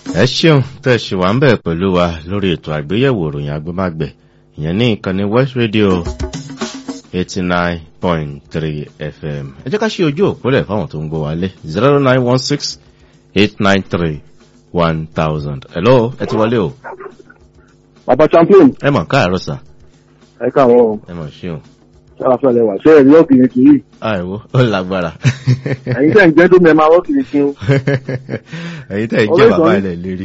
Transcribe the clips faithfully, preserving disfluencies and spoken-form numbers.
ẹ ṣeun tẹ́ ṣì wà ń bẹ̀ pẹ̀lú wa lórí ètò àgbéyẹ̀wò ìròyìn agbémágbẹ̀ ìyẹn ní ìkànnì West Radio eighty nine point three F M. ẹ jẹ́ ká ṣe ojú òpólẹ̀ fáwọn tó ń gbọ́ wálé zero nine one six eight nine three one thousand. Hello, ẹ ti wọlé o. Bàbá champion. ẹ mọ̀ káàárọ̀ sà. Ẹ káàárọ̀ o. ẹ mọ̀ ṣeun. Ṣáfẹ́ lẹ́wà ṣé ẹ̀rí ọ̀kìnrin kì í. àìwò ó lágbára. Ẹ̀yin tẹ̀ ń jẹ́ tó mẹ́ máa ọ̀kìnrin kí o. ẹ̀yin tẹ̀ ń jẹ́ bàbá ilẹ̀ lérí.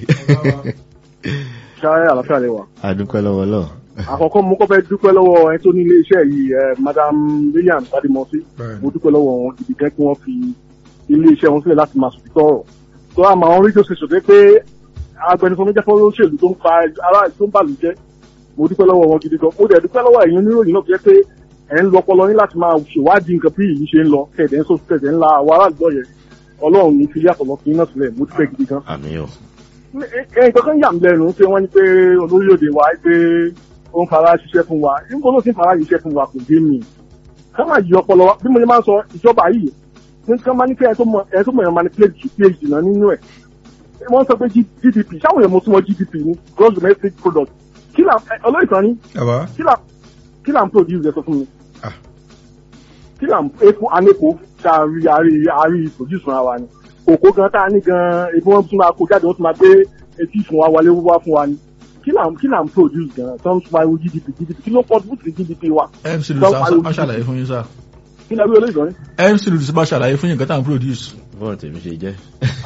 Ṣáfẹ́ àlàáfíà lẹ́wà. a dúpẹ́ lọ́wọ́ lọ. Àkọ́kọ́ mo kọ́ fẹ́ dúpẹ́ lọ́wọ́ ẹni tó ní ilé iṣẹ́ yìí Madam Lillian Badimosi. Mo dúpẹ́ lọ́wọ́ wọn gidi gan kí wọ́n fi ilé iṣẹ́ wọn sílẹ̀ láti máa sùn tọ̀rọ̀. Tó àmọ́ àwọn rédíò ṣe ṣòdẹ́ pé agbẹnusọ méjì fún olóṣèlú tó ń fa ara tó ń bàlùjẹ́. Mo dúpẹ́ lọ́wọ́ wọn gidi gan. Mo dẹ̀ dúpẹ́ lọ́wọ́ ẹ̀yin oníròyìn náà jẹ́ pé ẹ̀ ń lọ ọpọlọ yín láti máa ṣèwádìí nǹkan bí ìlú ṣe ń lọ kẹ̀dẹ̀ ń sọ́sọ́ kẹ̀dẹ̀ ńlá àwọn aráàlú yẹn Ọlọ́run ní fi yàtọ̀ lọ sí iná sílẹ̀ mo dúpẹ́ gidi gan. àmín o. nǹkan kan yà mí lẹ́nu pé wọ́n ní pé olórílẹ̀-èdè wa pé ó ń fara ṣiṣẹ́ fún wa nígbà tó sì ń fara ṣiṣẹ́ fún wa kò dé mi. ká máa yí ọpọlọ wa bí mo ṣe máa ń sọ ìjọba yìí ní ká máa ní pé ẹ tó mọ èèyàn manipulate phd náà nínú ẹ̀. wọ́n sọ pé G D P ṣáwọn èèyàn mo súnmọ́ G D P ní gross domestic product kí là ọlọ́ìtàn ní kí là ń produce ẹ̀ sọ fún mi kí là ń epo anépo ṣàrí àrí àrí produce fúnra wa ni òkú gan tá a ní gan ebi wọn tún máa kó jáde wọn tún máa gbé etí fún wa wọlé wá fún wa ni kí là ń kí là ń produce gan tó ń tún máa wo G D P G D P kí ló pọ̀ tó ti G D P wa. M C Lulu bá ṣàlàyé fún yín sá. kí lè rí olóògbé rẹ. M C Lulu bá ṣàlàyé fún yín nǹkan tá à ń produce. bọ́ọ̀ tèmi ṣe jẹ́.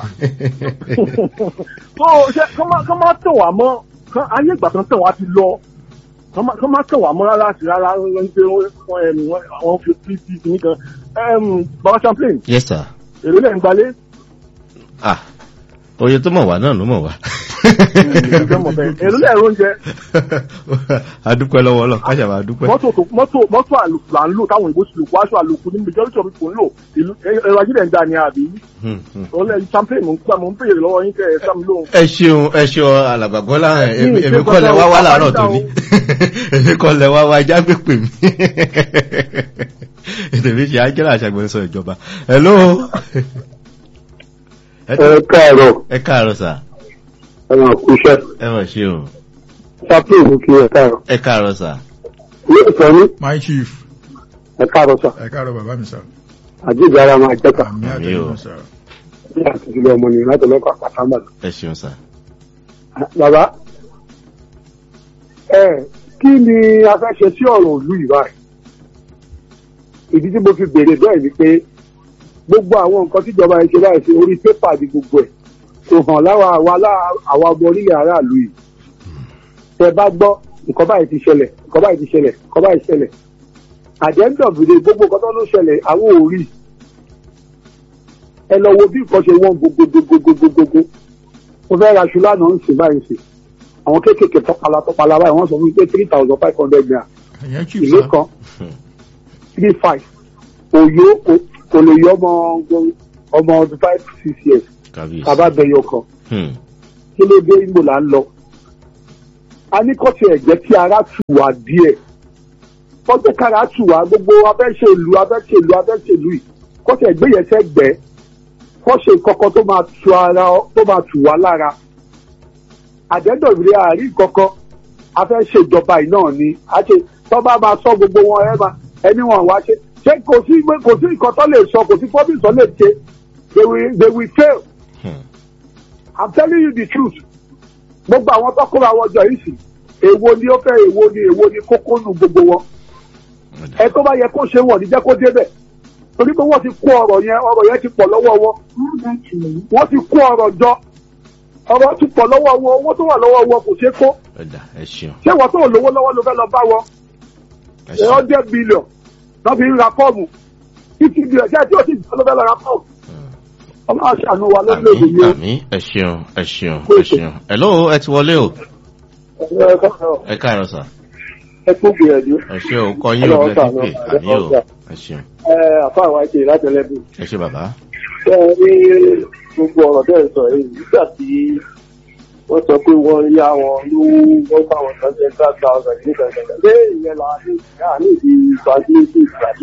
tó ṣe kọ́ máa tẹ̀ wá mọ́ ayé ìgbà tó ń tẹ̀ wá ti lọ kọ́ máa tẹ̀ wá mọ́ rárá àti rárá ló ń gbé wọn fi fi fi fi nìkan. Baba Champlain. Yes sir. èrè lẹ́yìn gbalẹ̀. ah oye tó mọ̀ wá náà ló mọ̀ wá. èrè lẹ́yìn oúnjẹ. adúpẹ́ lọ́wọ́ lọ káṣà máa dúpẹ́. mọ́tò mọ́tò mọ́tò àlòkù là ń lò táwọn òyìnbó ti lò wáṣọ àlòkù ní majority of people ń lò ẹ̀rọ ajílẹ̀ ń dà ní àbí. ọlẹ́ Champlain mo ń gbà mo ń béèrè lọ́wọ́ yín kẹ́ ẹ sá mi lóhùn. ẹ ṣeun ẹ ṣeun alàgbàgbọ́lá èmi kọ́ lẹ wá wá láàárọ̀ tòní èmi kọ́ lẹ wá wá jágbé pè mí ètèmí ṣe ájẹ́rà àṣàgbẹ̀sọ ìjọba. hello. ẹ káàárọ̀. ẹ káàárọ̀ sà. ẹ máa kú iṣẹ́. ẹ máa ṣe o. Champlain mú kí ẹ káàárọ̀. ẹ káàárọ̀ sà. ilé ìtọ́ ní. my chief. ẹ káàárọ̀ sà. ẹ káàárọ̀ bàbá mi sà. àjíjà ara máa jẹ́ta. àmì àtẹ̀yìn sà. ní àtìlẹ̀ ọmọ nìyẹn láti ọlọ́kọ̀ àpàtàmbà. ẹ ṣeun sà. bàbá ẹ kí ni a fẹ́ ṣe sí ọ̀rọ̀ òlú yìí báyìí? ìdí tí mo fi béèrè bẹ́ẹ̀ ni pé gbogbo àwọn nǹkan tíjọba ẹ ṣe láì ṣe orí pépà di gbogbo ẹ̀ kò hàn láwa àwa ọmọ orílẹ̀ aráàlú yìí. tẹ bá gbọ́ nǹkan báyìí ti ṣẹlẹ̀ nǹkan báyìí ti ṣẹlẹ̀ nǹkan báyìí ṣẹlẹ̀ àjẹ́ńdọ̀bìdè gbogbo nǹkan tó ló ṣẹlẹ̀ àwọn ò rí. ẹ lọ wo bí nǹkan ṣe wọ́n gbogbogbogbogbogbogbò mo fẹ́ ra aṣọ lánàá ń sìn báyìí sìn àwọn kéékèèké tọpala tọpala báyìí wọ́n sọ fún mi pé three thousand five hundred naira ìlú kan three five òyò kò lè yọ ọmọ ọmọ ọdún five six years kaba bẹyọ kan kí ló dé ìgbò là ń lọ. a ní kọ́tù ẹ̀jẹ̀ tí ara tù wá díẹ̀ kọ́tù kára tù wá gbogbo abẹ́ṣèlú abẹ́ṣèlú abẹ́ṣèlú yìí kọ́tù ẹ̀gbẹ́ yẹn sẹ́gbẹ́ kọ́ṣe kọ́kọ́ tó máa tu ara tó máa tù wá lára. àjẹ́dọ̀bìrì àárín kọ́kọ́ afẹ́ṣèjọba yìí náà ni àṣẹ tọ́ba máa sọ gbogbo wọn ẹ máa ẹni wọn wá ṣe ṣé kò sí kò sí nǹkan tó lè sọ kò sí fọ́bí tó lè ṣe they will they will fail. Hmm. I'm telling you the truth. gbogbo àwọn tó kóra wọn jọ yìí sì èwo ni ó fẹ́ èwo ni èwo ni kókó nù gbogbo wọn. ẹ tó bá yẹ kó ṣe wọ̀ ní jẹ́ kó débẹ̀ torí pé wọ́n ti kó ọ̀rọ̀ yẹn ọ̀rọ̀ yẹn ti pọ̀ lọ́wọ́ wọn. wọ́n ti kó ọ̀rọ̀ jọ ọ̀rọ̀ ti pọ̀ lọ́wọ́ wọn owó tó wà lọ́wọ́ wọn kò ṣeé kó. ṣé wọ́n tó lówó lọ́wọ́ ló fẹ́ lọ bá wọn. hundred billion náà fi ń ra fọ́ọ̀mù fifty billion ṣé tí o ti jẹ́ ló fẹ́ lọ ra fọ́ọ̀mù. ọmọ àṣàánú wa lórílẹ̀-èdè yìí. àmì ẹ ṣeun ẹ ṣeun ẹ ṣeun. hello ẹ ti wọlé o. ẹ káàárọ̀ sà. ẹ kú gbìyànjú. ẹ ṣe o kọ yín o bẹ ti pè àmì o ẹ ṣeun. ẹ àfa àwọn àìsè láti ẹlẹ́bù. ẹ ṣe bàbá. ẹ ní gbogbo ọ̀rọ̀ bẹ́ẹ̀ sọ èyí nígbà tí wọ́n sọ pé wọ́n yá wọn ló wọ́n bá wọn tán ṣe five thousand nígbà ìgbà ṣé ìyẹn là ní ìyá ní ìdí ìgbàgbé ìgbàgbé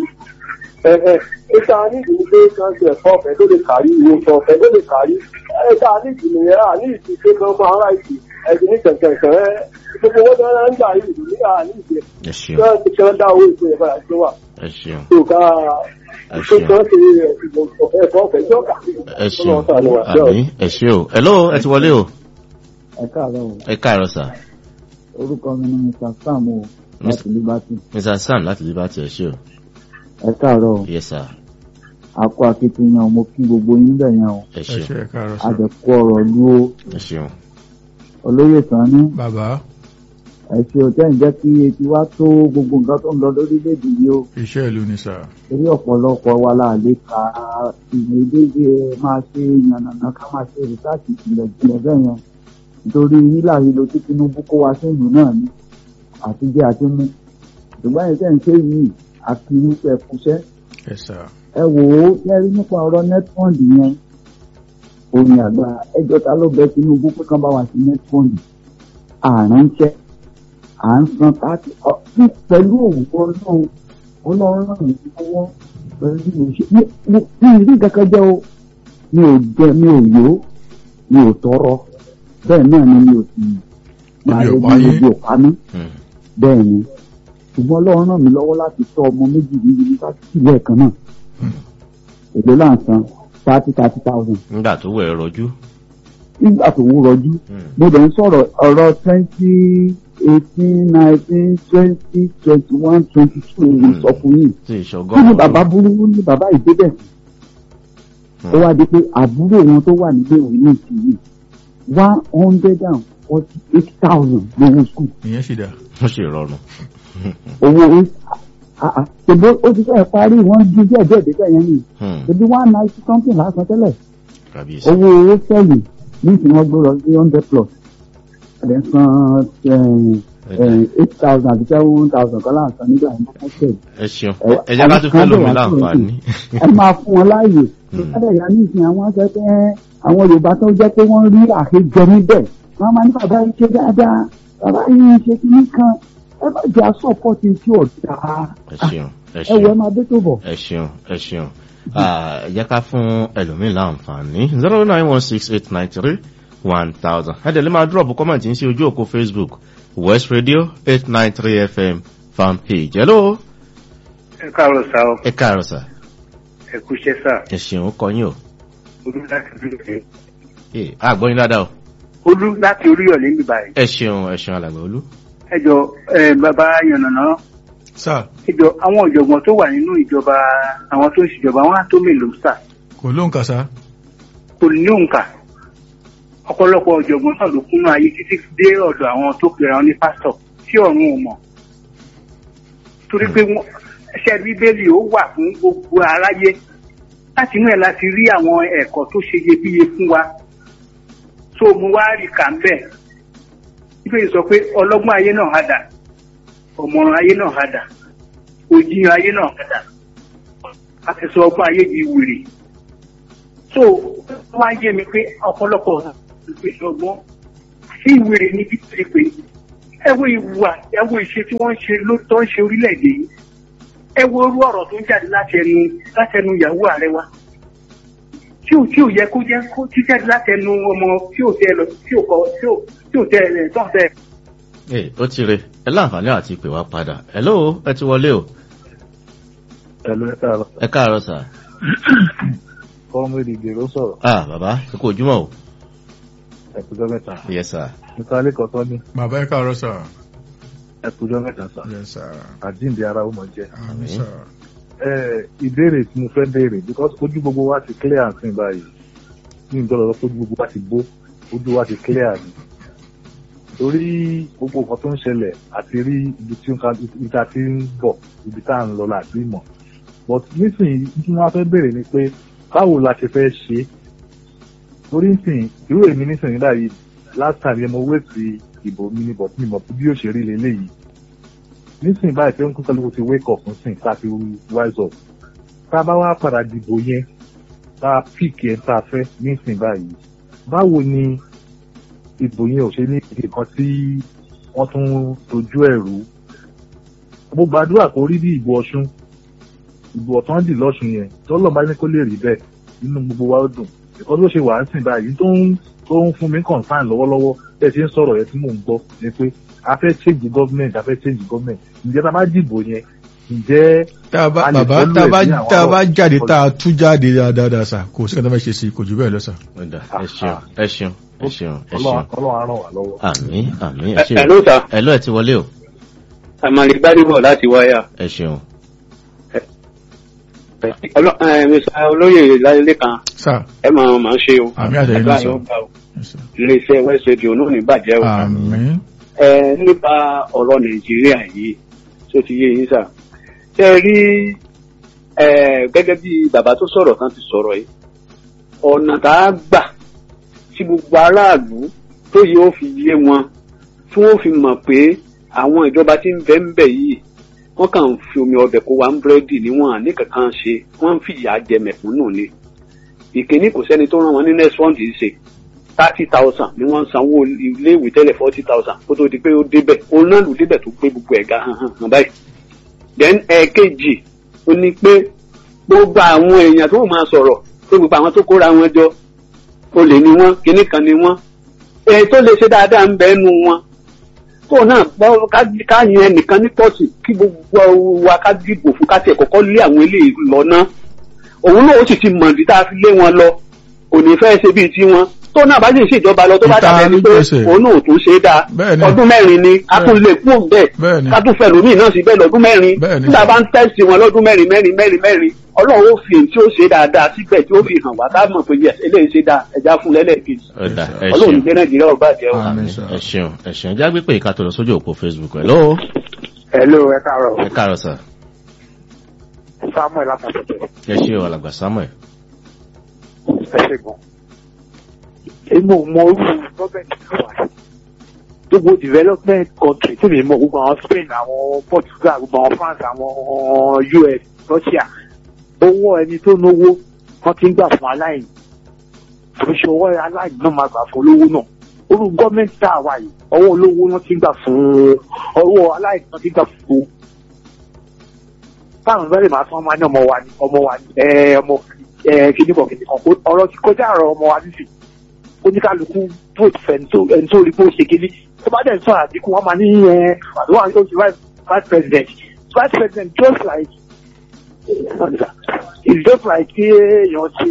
ẹ ẹ ìta nídìí pé kan ṣe ẹ̀fọ́ ọ̀fẹ́ tó lè kárí ìwòsàn ọ̀fẹ́ tó lè kárí ẹ̀ka nídìí nìyẹn à ní ìdí pé kan fún ara ìdí ẹ̀sìn ní kẹ̀kẹ̀kẹ̀ ẹ̀ gbogbo owó tó ń gbà yìí ní à ní ìdí ẹ ṣeun náà ti kẹ́ ń dá owó ìpè yẹn padà tó wà ẹ ṣeun tó ká ẹ tó ṣeun kàn ṣe ẹ̀fọ́ ọ̀fẹ́ tó kà ẹ ṣeun àmì ẹ ṣe o hello ẹ ti wọlé o ẹ káàárọ̀ o ẹ káàárọ̀ sà orúkọ mi ni mr sam o láti liberty mr sam láti liberty ẹ ṣe o ẹ káàárọ̀ o yes sir akọ akitiyan mo kí gbogbo yín bẹ̀ yẹn o ẹ ẹ ṣeun ṣe ẹ káàárọ̀ sà. àjẹkù ọ̀rọ̀ lu o ẹ ṣeun olóyè tán ní bàbá ẹ ṣe ò tẹ́ ń jẹ́ kí etí wá tó gbogbo nǹkan tó ń lọ lórílẹ̀‐èdè yìí o iṣẹ́ ìlú ni sà. torí ọ̀pọ̀lọpọ̀ wa la lè ka ìwé déédé máa ṣe yànnàná ká máa ṣe rìsáàtì ìpìlẹ̀ ìpìlẹ̀ bẹ́ẹ̀ yẹn nítorí hílà hílo tí Tinubu kó wa sí ìlú náà ni àti jẹ́ àti mú ṣùgbọ́n ẹ̀ṣẹ̀ ń ṣe yìí àti irúfẹ́ ẹ̀kúṣẹ́ ẹ sà. ẹ wò ó lẹ́rí nípa ọ̀rọ̀ netfund yẹn oyin àgbà ẹjọ́ ta ló bẹ Tinubu pé kán bá wa sí netfund àránṣẹ́ à ń san tààtì pẹ̀lú òwúrọ̀ ọlọ́run ọlọ́run ràn mí lọ́wọ́ pẹ̀lú bí mo ṣe ní ìrí kankan jẹ́ o mi ò jẹ mi ò yó mi ò tọrọ bẹ́ẹ̀ náà ni mi ò sì máa Ebi ò rí pa yín. ibi ò pa mí Hmm. bẹ́ẹ̀ ni ṣùgbọ́n ọlọ́run ràn mí lọ́wọ́ láti tọ́ ọmọ méjì ní yunifásitì lẹ́ẹ̀kan náà èdè là ń san thirty thirty thousand nígbà tó wẹ̀ rọjú nígbà tó wú rọjú Hmm. mo dẹ̀ ń sọ̀rọ̀ ọ̀rọ̀ twenty eighteen nineteen twenty twenty one twenty two ní sọ fún yìí tí kí ni ìṣọgọ́rùn bàbá burúkú ní bàbá ìdébẹ̀ sí ó wá di pé àbúrò wọn tó wà nílé ìwé ní ìsinyìí one hundred and forty eight thousand lówó skul ìyẹn sì dà. ó sì rọrùn owó ṣèbó ó ti fẹ́ parí wọ́n ju díẹ̀ díẹ̀ díẹ̀ yẹn ni Hmm. ṣèbí one ninety something lásán tẹ́lẹ̀ kàbíyèsí owó owó sẹ́yìn ní ìsìn wọn gbé lọ sí hundred plus ẹ̀rẹ̀ san eight thousand àti seven thousand kan láǹsan nígbà yẹn wọ́n sẹ́yìn. ẹ ṣeun ẹ jẹ́ ká tún fẹ́ lómi láǹfààní ẹ máa fún wọn láàyè Hmm. ẹ̀rẹ̀ ìyá ní ìsìn àwọn aṣọ pé àwọn Yorùbá tó jẹ́ pé wọ́n rí àhejọ níbẹ̀ wọ́n máa ní bàbá yìí ṣe dáadáa bàbá yìí ṣe kìíní kan ẹ bá jẹ́ àsọ̀pọ̀tì tí ò dáa ẹ ṣeun ẹ ẹ wọ ẹ ṣeun máa dé tó bọ̀. ẹ ṣeun ẹ ṣeun Ah, ẹ jẹ́ ká fún ẹlòmíì láǹfààní zero nine one six eight nine three one thousand ẹ dẹ̀ lè máa drop comment yín sí ojú òpó Facebook West Radio eight nine three F M fan page hello ẹ káàárọ̀ sá ọ ẹ káàárọ̀ sà ẹ kú iṣẹ́ sá ẹ ṣeun ó kọ yín o olú láti oríyọ̀lé ee àgbọ̀ yín dáadáa o olú láti oríyọ̀lé ní báyìí ẹ ṣeun ẹ ṣeun alàgbà olú ẹ jọ ẹ bàbá yànnàná sà ẹ jọ àwọn ọ̀jọ̀gbọ́n tó wà nínú ìjọba àwọn tó ń ṣèjọba wọn á tó mélòó sá kò lóǹkà sà. kò ní òǹkà ọ̀pọ̀lọpọ̀ ọ̀jọ̀gbọ́n náà ló kúnnú ayé títí dé ọ̀dọ̀ àwọn tó pera wọn ní pásítọ̀ tí ọ̀run ò mọ̀ torí pé wọ́n ẹsẹ̀ bíbélì ó wà fún gbogbo aráyé láti inú ẹ̀ láti rí àwọn ẹ̀kọ́ tó ṣe iyebíye fún wa tó mú wá rí kà ń bẹ̀ bíbélì sọ pé ọlọ́gbọ́n ayé náà hádà ọ̀mọ̀ràn ayé náà hádà òjìyàn ayé náà hádà àti sọ ọgbọ́n ayé di wèrè so wọ́n á yé mi pé ọ̀pọ̀lọpọ̀ ìpèsè ọgbọ́n sí ìwèrè ní bíbélì pé ẹ wo ìwà ẹ wo ìṣe tí wọ́n ń ṣe ló tó ń ṣe orílẹ̀-èdè yìí ẹ wo orú ọ̀rọ̀ tó ń jáde láti ẹnu láti ẹnu ìyàwó ààrẹ wa tí ò tí ò yẹ kó jẹ́ kó tí jáde láti ẹnu ọmọ tí ò tẹ lọ tí ò kọ tí ò tí ò tẹ ẹ tán tẹ. ee ó ti re ẹ láǹfààní àti pè wá padà hello ẹ ti wọlé o ẹ̀lú ẹ̀ka àrọ̀ ẹ káàárọ̀ sà fọ́ọ̀mù èdè ló sọ̀rọ̀ ah bàbá ẹ kú ojúmọ́ o ẹ̀kújọ́ mẹ́ta yes sir nípa lẹ́kọ̀ọ́ tọ́ ní bàbá ẹ káàárọ̀ sà. ẹ̀kújọ́ mẹ́ta sà yes sà. àjíǹde ara ó mọ̀ jẹ́. àmín sà. ìbéèrè tí mo fẹ́ béèrè because ojú gbogbo wa ti clear sí báyìí ní ìjọba ojú gbogbo wa ti bó ojú wa ti clear ni torí gbogbo nǹkan tó ń ṣẹlẹ̀ àti rí ibi tí ibi tá a ti ń bọ̀ ibi tá à ń lọ láti mọ̀ but nísìnyí tí wọ́n fẹ́ béèrè ni pé báwo la ṣe fẹ́ ṣe torí nísìnyí irú èmi nísìnyí báyìí last time yẹn mo wéètì ìbò mi ní but mi mọ̀ bí yóò ṣe rí leléyìí nísìnyí báyìí pé ń kú kálukú ti wake up nísìnyí ká ti wise up tá a bá wá padà dìbò yẹn tá a pick yẹn tá a fẹ́ nísìnyí báyìí báwo ni ìbò yẹn ò ṣe ní nǹkan tí wọ́n tún dojú ẹ̀rú mo gbàdúrà kó rí bí ìbò Ọ̀ṣun ìbò ọ̀tán dì lọ́sùn yẹn tọ́lọ́ bá ní kó lè rí bẹ́ẹ̀ nínú gbogbo wa ó dùn ìkọ́ ló ṣe wà á sìn báyìí tó ń tó ń fún mi concern lọ́wọ́lọ́wọ́ bẹ́ẹ̀ ṣe ń sọ̀rọ̀ yẹn tí mò ń gbọ́ ni pé a fẹ́ change government a fẹ́ change government ǹjẹ́ tá a bá dìbò yẹn ǹjẹ́ tá a bá bàbá tá a bá tá a bá jáde tá a tú jáde dáadáa sà kò sí kí n tó fẹ́ ṣe sí kò jù bẹ́ẹ̀ lọ sà. ẹ ṣeun ẹ ṣeun ẹ ṣeun ẹ ṣeun ọlọ́run á ràn wá lọ́wọ́. àmín àmín ẹ ṣeun. Hello sir. Hello, ẹ ti wọlé o. Àmàlí Gbádébọ̀ láti wáyà. ẹ ṣeun. Olóyè Lálékan sà. ẹ máa máa ṣe o. àmì àtẹ̀yìn náà sà. Ilé-iṣẹ́ West Radio náà ní bàjẹ́ o. àmín. Ẹ nípa ọ̀rọ̀ Nàìjíríà yìí tó ti yé yín sà. Ṣé rí gẹ́gẹ́ bí bàbá tó sọ̀rọ̀ kan ti sọ̀rọ̀ yìí ọ̀nà tá a gbà tí gbogbo aráàlú tó yẹ ó fi yé wọn tí wọ́n fi mọ̀ pé àwọn ìjọba tí ń bẹ ń bẹ yìí wọ́n kàn ń fi omi ọbẹ̀ kó wa ń búrẹ́dì níwọ̀n ní kankan ṣe wọ́n ń fìyà jẹ mẹ̀kúnnù ni. Ìkíní kò sẹ́ni tó rán wọn ní next fund yìí ṣe thirty thousand ni wọ́n ń sanwó iléèwé tẹ́lẹ̀ forty thousand kó tó di pé ó débẹ̀ òun náà lù débẹ̀ tó gbé gbogbo ẹ̀ga hàn hàn báyìí. Then ẹ̀ẹ̀kejì ó ní pé gbogbo àwọn èèyàn tó máa sọ̀rọ̀ tó gbogbo àwọn tó kóra wọn jọ olè ni wọ́n kíní kan ni wọ́n èyí tó lè ṣe dáadáa ń bẹ nu wọn tó náà bọ́ ká yan ẹnìkan ní pọ́ọ̀sì kí gbogbo wa ká dìbò fún ká tiẹ̀ kọ́kọ́ lé àwọn eléyìí lọ ná òun náà ó sì ti mọ̀ ní tá a fi lé wọn lọ kò ní fẹ́ ṣe bíi tiwọn tó náà bá sì ń ṣèjọba lọ tó bá dàbẹ̀ ni pé òun náà ò tún ṣe é dáa ọdún mẹ́rin ni a tún lè kú òun bẹ́ẹ̀ ká tún fẹ́ lómìn náà sí bẹ́ẹ̀ lọ́dún mẹ́rin nígbà bá ń tẹ́sí wọn lọ́dún mẹ́rin mẹ́rin mẹ́rin mẹ́rin ọlọ́run ó fi èyí tí ó ṣe dáadáa síbẹ̀ tí ó fi hàn wá ká mọ̀ pé yẹ eléyìí ṣe dáa ẹja fún lẹ́lẹ́kejì ọlọ́run gbé nàìjíríà ọba jẹ́ o. ẹ ṣeun ẹ ṣeun jágbé pé ìka tó lọ sójú òpó Facebook. Hello. Hello, ẹ káàárọ̀. ẹ káàárọ̀ sà. Samuel látàkùtẹ̀. ẹ ṣe o alàgbà Samuel. ẹ ṣe gan. èmi ò mọ orú gọ́ọ̀mẹ̀ntì tó wà sí. gbogbo development country tí mi mọ gbogbo àwọn Spain àwọn Portugal gbogbo àwọn France àwọn U S Russia owó ẹni tó náwó wọn ti ń gbà fún aláìní kò ṣe owó aláìní náà máa gbà fún olówó náà orú gọ́ọ̀mẹ̀ntì tá a wà yìí ọwọ́ olówó wọn ti ń gbà fún ọwọ́ aláìní náà ti ń gbà fún táwọn bẹ́ẹ̀ máa tán máa ní ọmọ wa ní ọmọ wa ní ọmọ kìnnìkan kìnnìkan ọ̀rọ̀ ti kọjá ọ̀rọ̀ ọmọ wa nísì oníkálukú vote fẹ́ ẹni tó rí bó ṣe kíní tó bá dẹ̀ ń sọ àdínkù wọn máa ní àdúrà ní oṣù vice president vice president just like it's just like kí èèyàn ṣe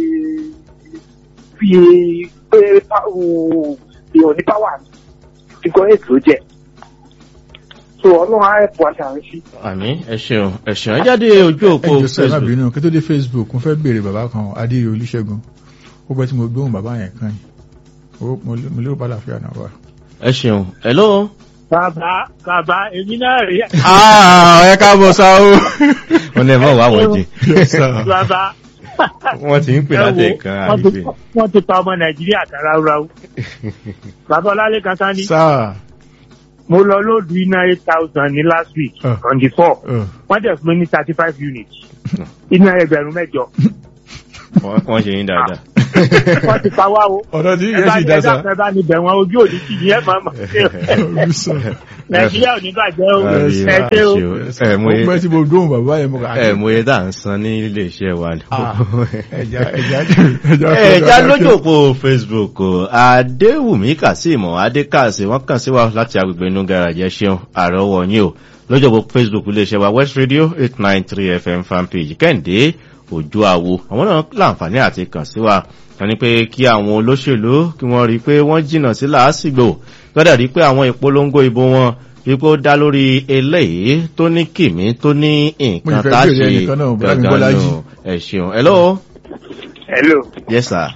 fi pé èèyàn ní power ti kọ́ ètò jẹ́ so ọlọ́run á ẹ̀pọ̀ àṣàrẹ́ sí. àmín ẹ ṣeun ẹ ṣeun ẹ jáde ojú òpó Facebook. ẹ jọ sẹ́yìn àbínú kí tó dé Facebook mo fẹ́ béèrè bàbá kan Adéyẹ Olúṣẹ́gun ó pẹ́ tí mo gbóhùn bàbá yẹn kan yìí mo lérò bá láàfíà náà wà. ẹ ṣeun hello. bàbá bàbá èmi náà rí. ẹ káàbọ̀ sá o. wọ́n lè mọ̀ wá wọ́n jẹ. bàbá. wọ́n ti ń pè láti ẹ̀kan àrífẹ́. wọ́n ti pa ọmọ Nàìjíríà kan ráúráú. bàbá Ọlálékan Sanni. sáà. mo lọ lóòdù iná eight thousand ní last week uh, on the four wọ́n dẹ̀ fún mi ní thirty five units iná ẹgbẹ̀rún mẹ́jọ. wọ́n ṣe yín dáadáa. wọ́n ti pa wá o. ọ̀dọ́ tí yóò sì dá sa. ẹ bá ní bẹ̀ wọ́n ojú òní kì í ẹ̀ máa mọ̀ sí o. Nàìjíríà ò ní bàjẹ́ o. ẹ ṣe o. mo pẹ́ tí mo dóhùn bàbá yẹn mo kà. ẹ mo yẹ dá ń san ní ilé iṣẹ́ wa. ẹja ẹja ẹja lójú òpó Facebook Adéwùmí Kazeem Adékàsí wọ́n kàn sí wa láti agbègbè inú garaajì ẹ ṣeun àrọ́wọ́ yín o lójú òpó Facebook iléeṣẹ́ wa West Radio eight nine three F M fanpage Kẹ́hìndé Òjó Àwo àwọn náà láǹfààní àti kàn sí wa wọ́n ní pé kí àwọn olóṣèlú kí wọ́n rí pé wọ́n jìnnà sí làásìgbò gbọ́dọ̀ rí pé àwọn ìpolongo ìbò wọn wípé ó dá lórí eléyìí tó ní kìmí tó ní nǹkan tá a ṣe gangan nù ẹ ṣeun. Hello. Hello. Yes sir.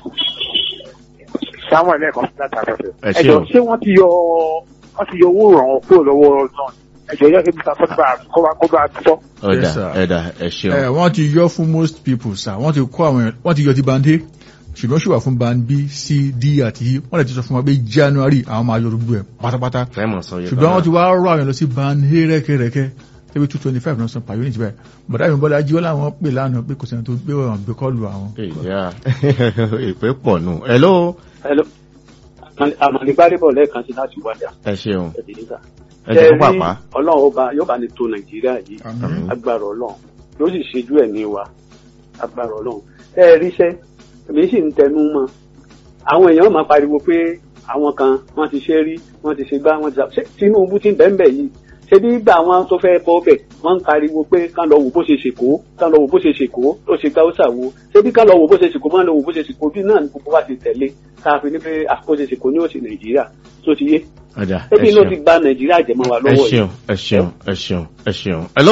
Samuel lẹ́ẹ̀kan sí látàkọ́sẹ̀. ẹ ṣeun. ẹjọ́ ṣé wọ́n ti yọ wọ́n ti yọ owó ìrànwọ́ kúrò lọ́wọ́ náà ẹjọ́ yẹ kí mr sọ́dọ̀ kọ́ba kọ́ba sọ. ọ̀dà ẹ̀dà ẹ ṣeun. ẹ wọ́n ti yọ fún most people sir wọ́n ti kó àwọn wọ́n ti yọ ti band A ṣùgbọ́n ṣùgbọ́n fún band B C D àti E wọ́n lè ti sọ fún wa pé January àwọn máa yọ gbogbo ẹ̀ pátápátá ṣùgbọ́n wọ́n ti wá rọ àwọn lọ sí band A rẹ́kẹ́rẹ́kẹ́ tẹ́bí two twenty five náà san per unit bẹ́ẹ̀ bọ̀dá mi bọ́dá jí ó láwọn pè lánàá pé kò sẹ́ni tó gbé wọn gbé kọ́ọ̀lù àwọn. ìyá ìpè pọ̀ nù. Hello. Hello. Àmàlí Gbádébọ̀ lẹ́ẹ̀kan sí láti wájà. ẹ ṣeun. ẹ jẹ́ pàpà. Ọlọ́run ọba yóò bá ní tó Nàìjíríà yìí agbára Ọlọ́run yóò sì ṣíjú ẹ̀mí wa agbára ọlọ́run ẹ ríṣẹ́ èmi sì ń tẹnu mọ́ àwọn èèyàn máa pariwo pé àwọn kan wọ́n ti ṣe rí wọ́n ti ṣe gbá wọ́n ti ṣe Tinubu ti ń bẹ́ẹ̀ bẹ́ẹ̀ yìí ṣe bí gbà wọn tó fẹ́ bọ́ bẹ̀ wọ́n ń pariwo pé kán lọ wò bó ṣe ṣèkó kán lọ wò bó ṣe ṣèkó ó ṣe gáúsà wo ṣe bí kán lọ wò bó ṣe ṣèkó máa lọ wò bó ṣe ṣèkó bí náà ní gbogbo wa ti tẹ̀lé tá a fi ní pé àkóso ṣèkó ní òsì Nàìjíríà tó ti yé ebi inú ti gba Nàìjíríà jẹmọ́ wa lọ́wọ́ yìí. ẹ ṣeun ẹ ṣeun ẹ ṣeun hello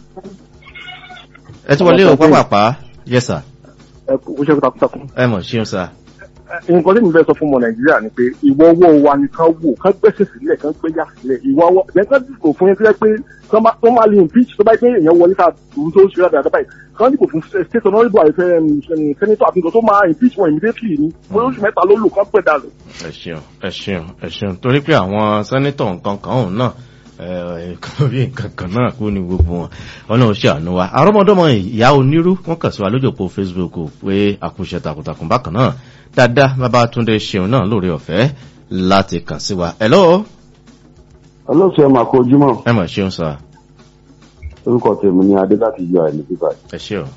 ẹ ti wọlé o pápápá yes sir. ẹ kò ṣe takuntakun. ẹ mọ̀ ṣeun sir. nǹkan tí mo fẹ́ sọ fún ọmọ Nàìjíríà ni pé ìwọ owó wa ni kán wò kán gbẹ́sẹ̀ sílẹ̀ kán gbẹ́yà sílẹ̀ ìwọ owó ẹ̀ kán dìbò fún yẹn tó yẹ pé tó máa lè impeach tó bá yẹ pé èèyàn wọlé ká tòun tó ṣe rádà dábàá yìí kán dìbò fún state honourable àìfẹ́ senator àti nǹkan tó máa impeach wọn immediately ni oṣù mẹ́ta ló lò kán pẹ̀ dà lọ. ẹ ṣeun ẹ ṣeun ẹ ṣeun torí pé àwọn senator nǹkan kan òun náà bí nǹkan kan náà kú ní gbogbo wọn ọ̀nà òṣè àánú wa àrọ́mọdọ́mọ ìyá onírú wọ́n kàn sí wa lójú òpó Facebook pé àkúṣe takuntakun bákan náà dáadáa bàbá Túndé ṣeun náà lórí ọ̀fẹ́ láti kàn sí wa. hello. olóòtú ẹ máa kó ojúmọ́. ẹ mà ṣeun sà. orúkọ tèmi ni adé láti yọ àìní bíbá. ẹ ṣe o.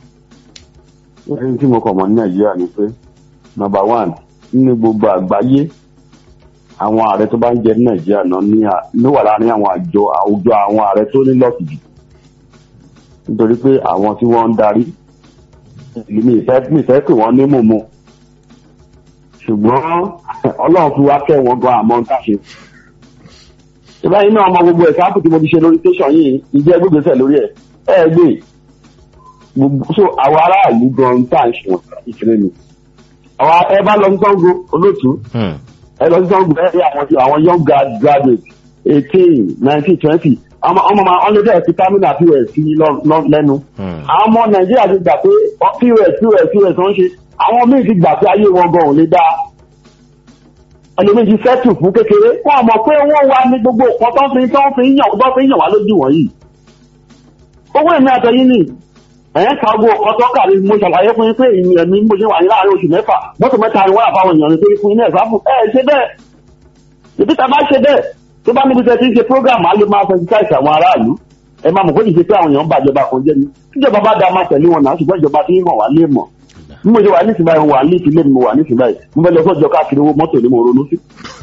ẹni tí mo kọ̀ mọ́ ní Nàìjíríà ni pé nọ́mbà one nínú gbogbo àgbáyé àwọn ààrẹ tó bá ń jẹ ní Nàìjíríà náà ní wà láàrin àwọn àjọ àwùjọ àwọn ààrẹ tó ní lọ́ọ̀kì jù nítorí pé àwọn tí wọ́n ń darí mi ìfẹ́ pè wọ́n ní mòmò ṣùgbọ́n Ọlọ́run fi wá kẹ́ wọn gan àmọ́ ń tàṣe. ìbáyìí náà ọmọ gbogbo ẹ̀ka àpò tí mo ti ṣe lórí tẹ̀sán yìí ìjẹ́ gbégbèsè lórí ẹ̀ ẹ̀ gbé so àwọn aráàlú gan ń tà ń ṣe wọn ìkéré ni àwọn ẹ bá lọ sí Ṣàngó olóòtú ẹ lọ sí Ṣàngó ẹ rí àwọn àwọn young graduate eighteen nineteen twenty ọmọ ọmọ máa ọ́n lé bẹ́ẹ̀ sí terminal pos sí lẹ́nu àwọn ọmọ Nàìjíríà ti gbà pé pos pos pos wọ́n ṣe àwọn míì ti gbà pé ayé wọn gan ò lè dáa ẹlòmíì ti sẹ́tù fún kékeré wọ́n mọ̀ pé wọ́n wá ní gbogbo nǹkan tó ń fi tó ń fi yàn tó ń fi yàn wá lójú wọ̀nyí owó èmi àtẹ̀yìn ni ẹ̀yẹ́ ka gbogbo nǹkan tó kàrí mo ṣàlàyé fún yín pé ẹ̀mí mo ṣe wà ní láàárín oṣù mẹ́fà mọ́tò mẹ́ta ni wọ́n àbáwọn èèyàn nítorí fún yín náà sáfù ẹ̀ ṣe bẹ́ẹ̀ ìbí ta bá ṣe bẹ́ẹ̀ tó bá níbi tẹ́ ti ń ṣe program á lè máa sensitize àwọn aráàlú ẹ máa mọ̀ pé ìṣe pé àwọn èèyàn ń bàjọba kan jẹ́ ni tíjọba bá da máa tẹ̀lé wọn náà ṣùgbọ́n ìjọba tí ń hàn wá lé mọ̀ bí mo ṣe wà nísìnyí báyìí wà ní ìpínlẹ̀ mi mo wà nísìnyí báyìí mo fẹ́ lọ sọ́jọ́ káàkiri owó mọ́tò ni mo ronú sí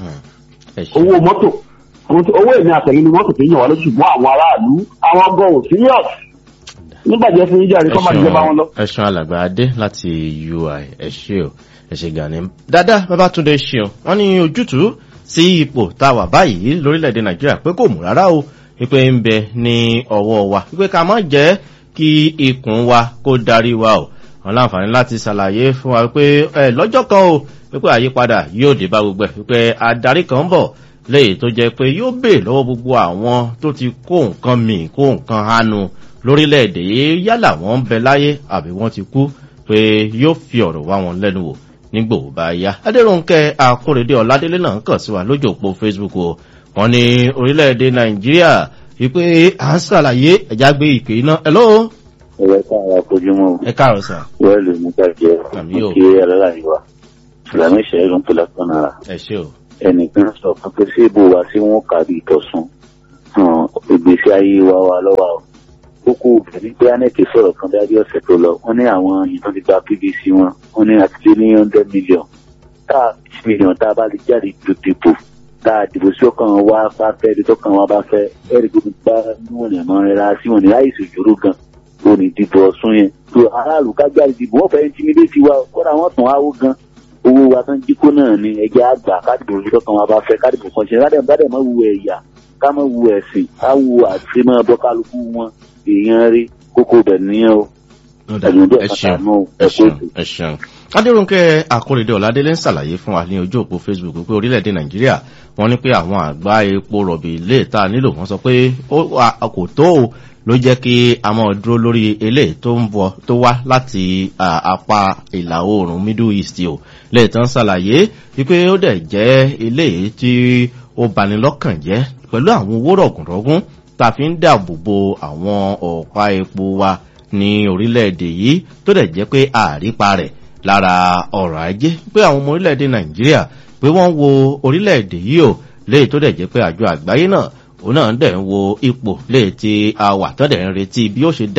owó mọ́tò owó èmi àtẹ̀lé ni mọ́tò tó yàn wá lójú ṣùgbọ́n àwọn aráàlú àwọn gan ò serious nígbàjẹ́ fún ìjà rẹ̀ kọ́ máa jẹ́ bá wọn lọ. ẹ̀sùn alàgbà adé láti U I ẹ ṣé o ẹ ṣé gan ni dáadáa Babátúndé ṣeun wọ́n ní ojútùú sí ipò tá a wà báyìí lórílẹ̀‐èdè Nàìjíríà pé kò mú rárá o wípé ń bẹ ní ọwọ́ wa wípé ká má jẹ́ kí ikùn wa kó darí wa o wọn láǹfààní láti ṣàlàyé fún wa pé ẹ lọ́jọ́ kan o wípé àyípadà yóò dé bá gbogbo ẹ̀ wípé adarí kan ń bọ̀ léyìí tó jẹ́ pé yóò bè lọ́wọ́ gbogbo àwọn tó ti kó nǹkan mì kó nǹkan hánu lórílẹ̀‐èdè yìí yálà wọ́n ń bẹ láyé àbí wọ́n ti kú pé yóò fi ọ̀rọ̀ wá wọn lẹ́nu wò nígbò bá yá. Adéròǹkẹ́ Akórèdé Ọládélé náà kàn sí wa lójú òpó Facebook o wọ́n ní orílẹ̀‐èdè Nàìjíríà wípé à ń ṣàlàyé ẹ̀já gbé ìpè iná. Hello. ẹ̀rọ káàrọ̀ àkójúmọ́. ẹ káàrọ̀ sà. wẹ́ẹ̀lì nígbà jẹ́ kí aláàríwá fúlàní ìṣẹ̀lẹ̀ ló ń pè lápá náà. ẹ ṣé o. ẹnìkan sọ fún pé sí ibò wa tí wọ́n kàrí ìtọ̀sùn ìgbésí ayé wa wa lọ́wọ́ o. kókó obìnrin pé anẹ́kì sọ̀rọ̀ kan dájú ọ̀sẹ̀ tó lọ wọ́n ní àwọn ìtàn ti gba P V C wọn wọ́n ní àti lé ní hundred million tá a mílíọ̀n tá a bá lè jáde ju dìbò tá a dìbò sí ọkàn wa bá fẹ́ ẹni tó kàn wá bá fẹ́ ẹ̀rí gbogbo bá níwọ̀n ẹ̀mọ́ rẹ̀ ra sí wọn ní láì sòjòrò gan tó ní dìbò ọ̀sùn yẹn tó aráàlú ká jáde dìbò wọ́n fẹ́ intimidate wa kọ́ra wọ́n tàn áwó gan owó wa tán jíkó náà ni ẹ̀jẹ̀ àgbà kádìbò sí ọkàn wa bá fẹ́ kádìbò kan ṣe ládẹ̀ bá dẹ̀ mọ́ wu ẹ̀yà ká mọ́ wu ẹ̀sìn ká wu àti mọ́ bọ́ kálukú wọn èèyàn rí kókó bẹ̀ níyẹn o. ẹ ṣeun Adéròǹkẹ́ Akórèdé Ọládélé ń ṣàlàyé fún wa ní ojú òpó Facebook pé orílẹ̀-èdè Nàìjíríà wọ́n ní pé àwọn àgbá epo rọ̀bì ilé ìta nílò wọ́n sọ pé kò tó o ló jẹ́ kí a mọ̀ dúró lórí eléyìí tó ń bọ̀ tó wá láti apá ìlà oòrùn Middle East o lẹ́yìn tán ṣàlàyé wípé ó dẹ̀ jẹ́ eléyìí tí ó bani lọ́kàn jẹ́ pẹ̀lú àwọn owó rọ̀gùnrọ̀gùn tá a fi ń dáàbò bo àwọn ọ̀pá epo wa ní orílẹ̀-èdè yìí tó dẹ̀ jẹ́ pé àrípa rẹ̀ lára ọ̀rọ̀ ajé pé àwọn ọmọ orílẹ̀-èdè Nàìjíríà pé wọ́n wo orílẹ̀-èdè yìí o léyìí tó dẹ̀ jẹ́ pé àjọ àgbáyé náà òun náà dẹ̀ ń wo ipò léyìí tí a wà tó dẹ̀ ń retí bí ó ṣe dà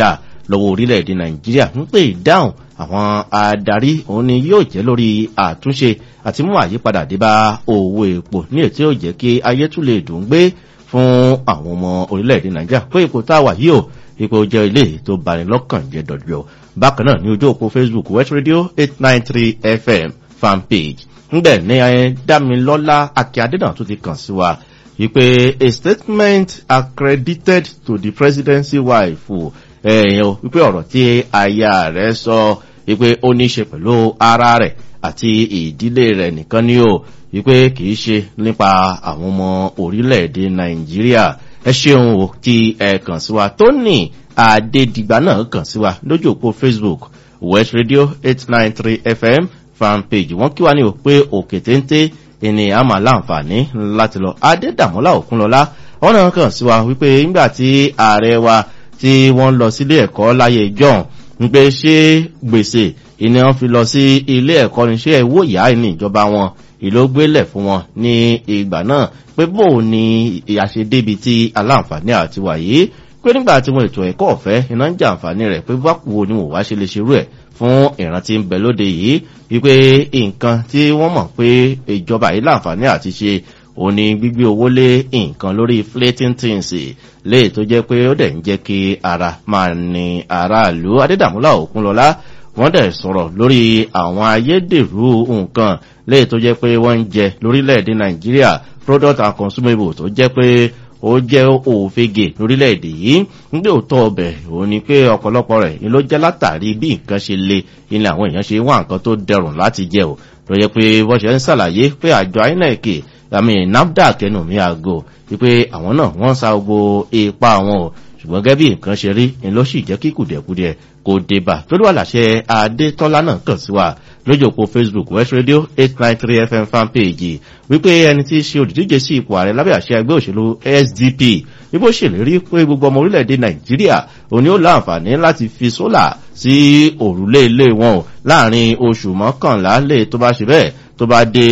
lọ́wọ́ orílẹ̀-èdè nàìjíríà ń pè ìdáhùn àwọn adarí òun ni yóò jẹ́ lórí àtúnṣe àti mú àyípadà dé bá owó epo ní ètí yóò jẹ́ kí ayé tún lè dùn gbé fún àwọn ọmọ orílẹ̀-èdè nàìjíríà pé ipò táwà yìí ò ipò jẹ́ ilé tó bani lọ́kàn jẹ́ dọ̀dọ̀ bákan náà ní ojú òpó facebook west radio eight nine three f m fanpage ńbẹ̀ ní dámilọ́lá akíndé náà tó ti kàn sí wa wípé a statement accredited to the presidency wife ẹ̀yìn wípé ọ̀rọ̀ tí aya rẹ̀ sọ wípé ó ní ṣe pẹ̀lú ara rẹ̀ àti ìdílé rẹ̀ nìkan ni ó wípé kìí ṣe nípa àwọn ọmọ orílẹ̀-èdè nàìjíríà ẹ ṣeun o tí ẹ kàn sí wa tó ní àdédìgbà náà kàn sí wa lójú òpó facebook west radio eight nine three f m fanpage wọ́n kí wa ní o pé òkè téńté ẹni a máa láǹfààní láti lọ adédàmọ́lá òkúnlọ́lá ọ̀nà kan sí wa wípé nígbà tí ààrẹ wa tí wọ́n lọ sílé ẹ̀kọ́ láyé john ń pé ṣé gbèsè ìní wọn fi lọ sí ilé ẹ̀kọ́ ní ṣé ẹ̀wọ́ ìyá ìní ìjọba wọn ìlógbélẹ̀ fún wọn ní ìgbà náà pé bó ni àṣedébi tí aláǹfààní àti wàyí pé nígbà tí wọn ètò ẹ̀kọ́ ọ̀fẹ́ iná ń jàǹfààní rẹ̀ pé báwo ni wò wá ṣe lè ṣerú ẹ̀ fún ìrántí ń bẹ lóde yìí wípé nǹkan tí wọ́n mọ̀ pé ìjọba yìí láǹfààní àti ṣe òní gbígbé owó lé nǹkan lórí inflating things léè tó jẹ́ pé ó dẹ̀ ń jẹ́ kí ara máa ní aráàlú adédàmúlà òkúnlọ́lá wọ́n dẹ̀ sọ̀rọ̀ lórí àwọn ayédèrú nǹkan léè tó jẹ́ pé wọ́n ń jẹ lórílẹ̀‐èdè nàìjíríà product and consumable tó jẹ́ pé ó jẹ́ òfegè lórílẹ̀‐èdè yìí nígbà òótọ́ ọbẹ̀ òun ni pé ọ̀pọ̀lọpọ̀ rẹ̀ ni ló jẹ́ látàrí bí nǹkan ṣe le ilé àwọn èèyàn ṣe wá nǹkan tó dẹrùn láti jẹ ò ló yẹ pé wọ́n ṣe ń ṣàlàyé pé àjọ inec àmì nafdac ẹnu mi àgò wípé àwọn náà wọ́n sa gbogbo ipa wọn o ṣùgbọ́n gẹ́gẹ́ bí nǹkan ṣe rí ni ló sì jẹ́ kí kùdẹ̀kùdẹ̀ kò débà torí wà láṣẹ adétọ́lá náà kàn sí wa lójú òpó facebook west radio eight nine three f m fanpage wípé ẹni tí í ṣe olùdíje sí ipò ààrẹ lábẹ́ àṣẹ ẹgbẹ́ òṣèlú s d p wípé ó ṣèlérí pé gbogbo ọmọ orílẹ̀-èdè nàìjíríà òní ó láǹfààní láti fi sólà sí òrùlé ilé wọn láàrin oṣù mọ́kànlá lè tó bá ṣe bẹ́ẹ̀ tó bá dé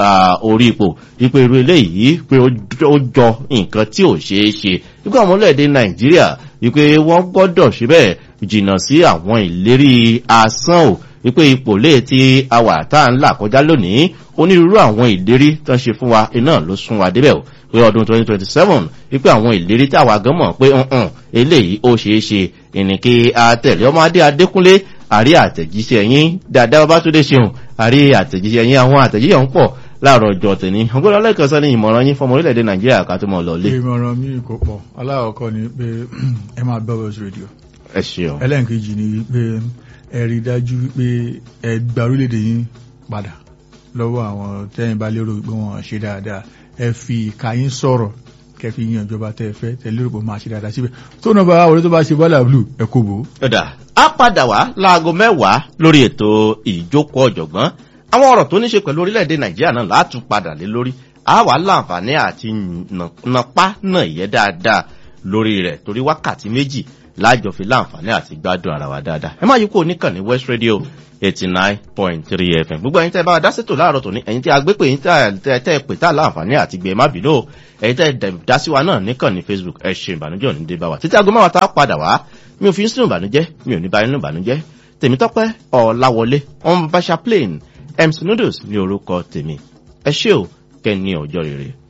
orí ipò wípé irú eléyìí pé ó jọ nǹkan tí ò ṣeé ṣe wípé ọmọ orílẹ̀-èdè nàìjíríà wípé wọ́n gbọ́dọ̀ ṣe bẹ́ẹ̀ jìnnà sí àwọn ìlérí asán ò wípé ipò lè tí a wà tá à ń là kọjá lónìí onírúurú àwọn ìlérí tó ń ṣe fún wa iná ló sún wa débẹ̀ pé ọdún twenty twenty seven wípé àwọn ìlérí tí àwa gan mọ̀ pé ǹǹ eléyìí ó ṣeé ṣe ìnìkí àtẹ̀lé ọmọ adé adékúnlé àrí àtẹ̀jíṣẹ́ yín dáadáa bá tó dé ṣeun àrí àtẹ̀jíṣẹ́ yín àwọn àtẹ̀jíṣẹ́ ń pọ̀ láàárọ̀ ọjọ́ tẹ̀ní ọgbọ́n ọlẹ́kan sọ ní ìmọ̀ràn yín fọmọ orílẹ̀-èdè nàìjíríà ká tó mọ̀ lọ́lé. ìmọ̀ràn mi kò pọ̀ aláwọ̀kọ́ ni pé ẹ máa gbọ́ west radio. ẹ ṣeun. ẹlẹ́nkejì ni pé ẹ rí dájú pé ẹ gba orílẹ̀-èdè yín padà lọ́wọ́ àwọn tẹ́yìn bá lérò pé wọ́n ṣe dáadáa ẹ fi ìka yín sọ̀rọ̀ kẹfì yín ìjọba tẹ́ ẹ fẹ́ tẹ́ lérò pé máa ṣe dáadáa síbẹ̀ tó náà bá wọlé tó bá ṣe bọ́là blue ẹ kò bò. ọ̀dà á padà wá láago mẹ́wàá lórí ètò ìjókòó ọ̀jọ̀gbọ́n àwọn ọ̀rọ̀ tó ní ṣe pẹ̀lú orílẹ̀-èdè nàìjíríà náà látún padà lé lórí á wà láǹfààní àti nàpá náà yẹ dáadáa lórí rẹ̀ torí wákàtí méjì láàjọ fi láǹfààní àti gbádùn ara wa dáadáa ẹ má yí kó oníkàn ní west radio eighty nine point three f m gbogbo ẹ̀yin tẹ́ bá wa dá sétò láàárọ̀ tòní ẹ̀yin tí a gbé pé ẹ̀yin tẹ́ tẹ́ pè tá láǹfààní àti gbé má bínú ẹ̀yin tẹ́ dá sí wa náà níkàn ní facebook ẹ ṣe ìbànújẹ́ òní dé bá wa títí aago mẹ́wàá tá a padà wá mi ò fi ń sínú ìbànújẹ́ mi ò ní bá inú ìbànújẹ́ tèmítọ́pẹ́ ọ̀làwọlé ọ̀nbàṣà plain mc noodles ní orúkọ tèmi ẹ ṣé o kẹ́ ní ọjọ́ rere.